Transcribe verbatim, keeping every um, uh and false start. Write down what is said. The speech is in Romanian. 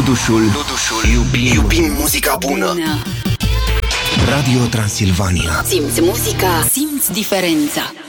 Ludușul, Ludușul. Iubim, iubim muzica bună. bună Radio Transilvania. Simți muzica, simți diferența.